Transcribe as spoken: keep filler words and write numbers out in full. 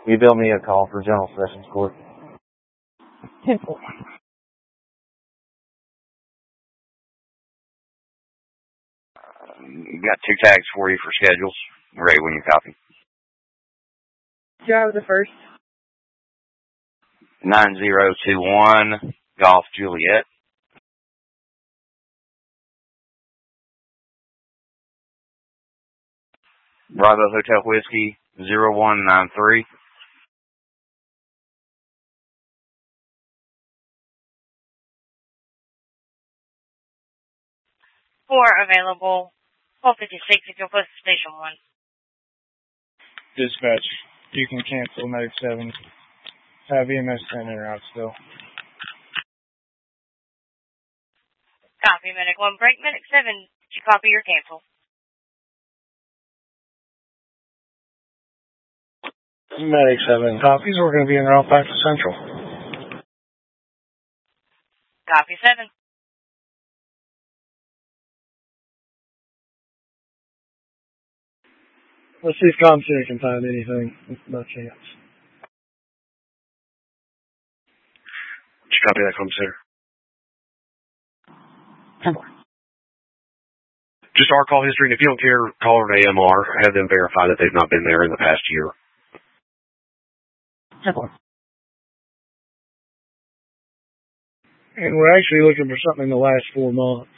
You bill me a call for General Sessions Court. ten four. Got two tags for you for schedules. Ready when you copy. Drive the first. nine zero two one, Golf Juliet. Bravo Hotel Whiskey, zero one nine three. Four available. four fifty-six if you'll post to station one. Dispatch, you can cancel Medic seven. Have E M S ten en route still. Copy, Medic one. Break, Medic seven. Did you copy your cancel? Medic seven copies. We're going to be en route back to Central. Copy, seven. Let's see if Com Center can find anything. No chance. Did you copy that, Com Center? ten four. Just our call history, and if you don't care, call her an A M R. Have them verify that they've not been there in the past year. ten four. And we're actually looking for something in the last four months.